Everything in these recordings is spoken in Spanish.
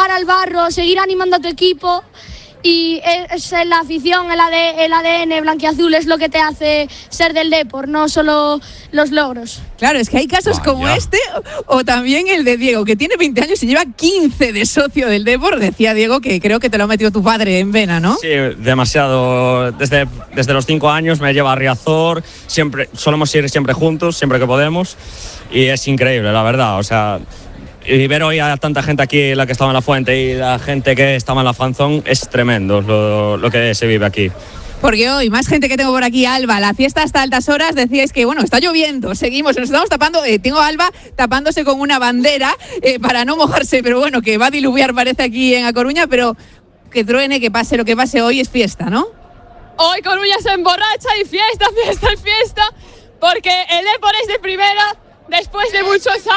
jugar al barro, seguir animando a tu equipo. Y es la afición, el ADN blanquiazul es lo que te hace ser del Depor, no solo los logros. Claro, es que hay casos como este, o también el de Diego, que tiene 20 años y lleva 15 de socio del Depor. Decía Diego que creo que te lo ha metido tu padre en vena, ¿no? Sí, demasiado. Desde los 5 años me lleva a Riazor, solemos ir siempre juntos, siempre que podemos, y es increíble, la verdad, o sea... Y ver hoy a tanta gente aquí, la que estaba en la Fuente y la gente que estaba en la Fanzón, es tremendo lo que se vive aquí. Porque hoy, más gente que tengo por aquí, Alba, la fiesta hasta altas horas, decíais que, bueno, está lloviendo, seguimos, nos estamos tapando, tengo a Alba tapándose con una bandera para no mojarse, pero bueno, que va a diluviar parece aquí en A Coruña, pero que truene, que pase lo que pase, hoy es fiesta, ¿no? Hoy Coruña se emborracha y fiesta, porque el Depor es de primera. Después de muchos años, 8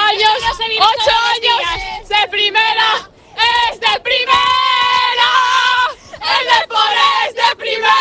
años de primera, es de primera, el Depor es de primera.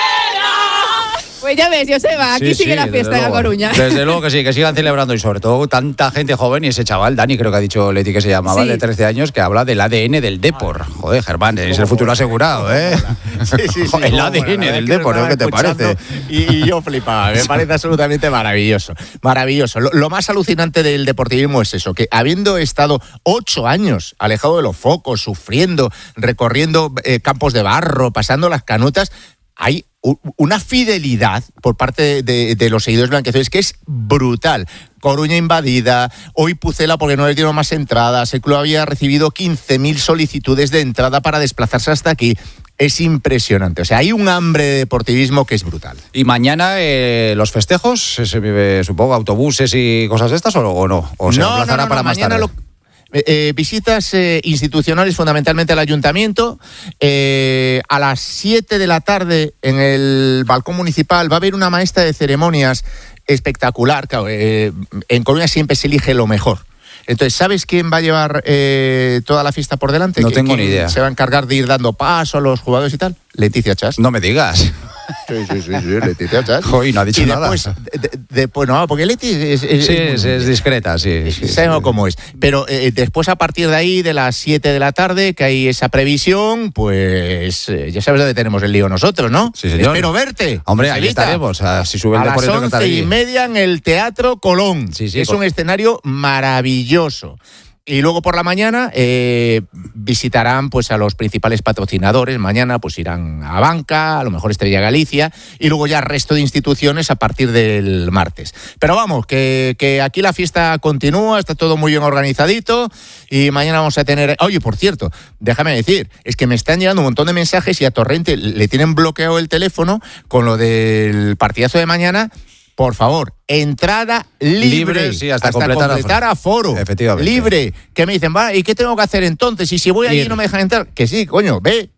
Pues ya ves, Joseba, aquí sigue la fiesta en La Coruña. Desde luego que sí, que sigan celebrando y sobre todo tanta gente joven y ese chaval, Dani, creo que ha dicho Leti que se llamaba, de 13 años, que habla del ADN del Depor. Joder, Germán, es el futuro asegurado, ¿eh? Sí, Joder, el ADN del Depor, ¿qué te parece? Y yo flipaba, me parece absolutamente maravilloso. Maravilloso. Lo más alucinante del deportivismo es eso, que habiendo estado 8 años alejado de los focos, sufriendo, recorriendo campos de barro, pasando las canutas, hay una fidelidad por parte de los seguidores blanquiazules que es brutal. Coruña invadida, hoy Pucela porque no les dieron más entradas, el club había recibido 15.000 solicitudes de entrada para desplazarse hasta aquí. Es impresionante, o sea, hay un hambre de deportivismo que es brutal. ¿Y mañana los festejos? ¿Se vive, supongo, autobuses y cosas de estas o no? ¿O se aplazará para más tarde? Visitas institucionales fundamentalmente al ayuntamiento. A las 7 de la tarde en el balcón municipal va a haber una maestra de ceremonias espectacular. Claro, en Coruña siempre se elige lo mejor. Entonces, ¿sabes quién va a llevar toda la fiesta por delante? No tengo ni idea. ¿Se va a encargar de ir dando paso a los jugadores y tal? Leticia Chas. No me digas. Sí, Leticia Chas. Joder, no ha dicho nada. Después no, porque Leti es discreta, sí. Sabemos cómo es. Pero después, a partir de ahí, de las 7 de la tarde, que hay esa previsión, pues ya sabes dónde tenemos el lío nosotros, ¿no? Sí, señor. Espero verte. Hombre, ahí estaremos. Si sube el a las Depor, 11:30 en el Teatro Colón. Sí, es un escenario maravilloso. Y luego por la mañana visitarán pues a los principales patrocinadores. Mañana pues irán a Banca, a lo mejor Estrella Galicia, y luego ya resto de instituciones a partir del martes. Pero vamos, que aquí la fiesta continúa, está todo muy bien organizadito y mañana vamos a tener... Oye, por cierto, déjame decir, es que me están llegando un montón de mensajes y a Torrente le tienen bloqueado el teléfono con lo del partidazo de mañana. Por favor, entrada libre sí, hasta completar aforo. Efectivamente. Libre. Que me dicen, ¿y qué tengo que hacer entonces? Y si voy allí y no me dejan entrar. Que sí, coño, ve.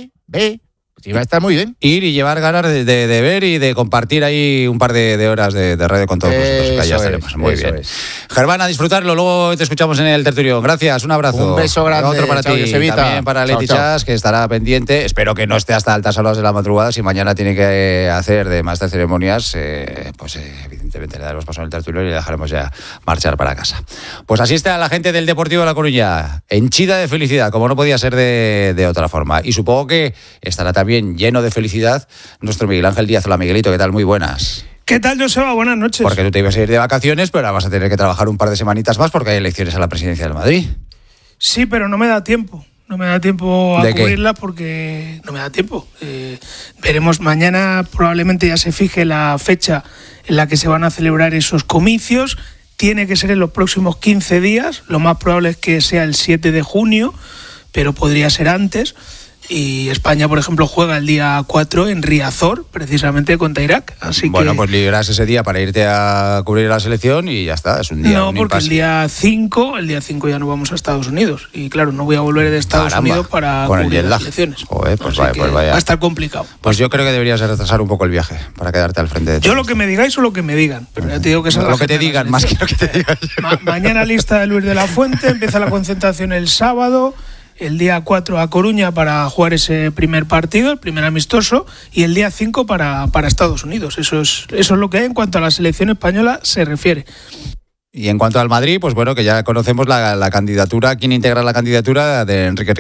Sí, va a estar muy bien. Ir y llevar ganas de ver y de compartir ahí un par de horas de radio con todos vosotros. Ya estaremos. Muy bien. Germán, a disfrutarlo. Luego te escuchamos en el tertulión. Gracias, un abrazo. Un beso grande. Otro para ti. Josevita. También para Leti Chas, que estará pendiente. Espero que no esté hasta altas horas de la madrugada. Si mañana tiene que hacer de más de ceremonias, evidentemente le daremos paso en el tertulión y le dejaremos ya marchar para casa. Pues así está la gente del Deportivo de La Coruña, henchida de felicidad, como no podía ser de otra forma. Y supongo que estará también lleno de felicidad nuestro Miguel Ángel Díaz. Hola, Miguelito, ¿qué tal? Muy buenas. ¿Qué tal, Joseba? Buenas noches. Porque tú te ibas a ir de vacaciones, pero ahora vas a tener que trabajar un par de semanitas más porque hay elecciones a la presidencia del Madrid. Sí, pero no me da tiempo. No me da tiempo a cubrirla porque no me da tiempo. Veremos mañana, probablemente ya se fije la fecha en la que se van a celebrar esos comicios. Tiene que ser en los próximos 15 días. Lo más probable es que sea el 7 de junio, pero podría ser antes. Y España, por ejemplo, juega el día 4 en Riazor, precisamente contra Irak. Así bueno, pues liberas ese día para irte a cubrir la selección y ya está, es un día. No, porque el día 5 ya no vamos a Estados Unidos. Y claro, no voy a volver de Estados Unidos para cubrir las selecciones. Joder, pues vaya. Va a estar complicado. Pues yo creo que deberías retrasar un poco el viaje para quedarte al frente de todos. Yo lo que me digáis o lo que me digan. Pero ya te digo que lo que te digan, más que lo que te digan. Mañana lista de Luis de la Fuente, empieza la concentración el sábado. El día 4 a Coruña para jugar ese primer partido, el primer amistoso, y el día 5 para Estados Unidos. Eso es lo que hay en cuanto a la selección española se refiere. Y en cuanto al Madrid, pues bueno, que ya conocemos la candidatura, quién integra la candidatura de Enrique